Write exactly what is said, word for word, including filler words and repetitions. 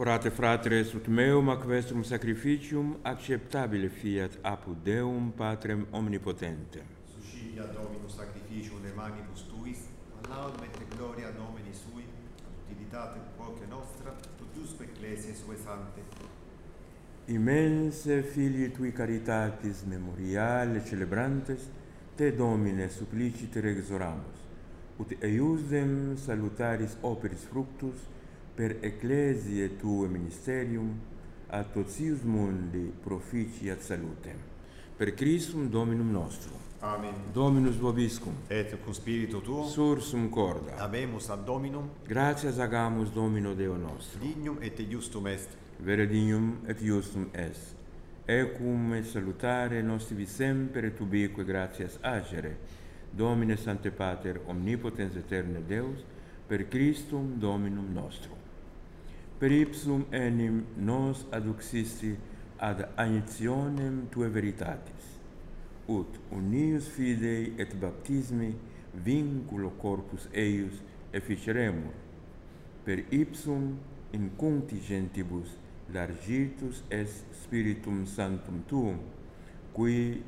Orate fratres ut meum ac vestrum sacrificium acceptabile fiat apud Deum Patrem omnipotentem. Suscilia Dominus sacrificium de manibus tuis, ad laudum et gloria nomini sui, ad utilitate quoque nostra, tutusque ecclesiae sue sante. Immense filii tui caritatis memoriale celebrantes, te Domine supplicite exoramus, ut eiusdem salutaris operis fructus per ecclesiae tue ministerium, ad totius mundi proficiat salutem. Per Christum Dominum nostrum. Amen. Dominus vobiscum. Et cum spiritu tuo, Sursum corda. habemus ad Dominum, Gratias agamus Domino Deo nostro. dignum et iustum est. Vere dignum et iustum est. Ecum et salutare nostri semper et ubique gratias agere. Domine Sancte Pater, omnipotens aeterne Deus, per Christum Dominum nostrum. Per ipsum enim nos aduxisti ad agnitionem Tue veritatis, ut unius fidei et baptismi vinculo corpus eius efficeremur, per ipsum in contingentibus largitus est Spiritum Sanctum Tuum, qui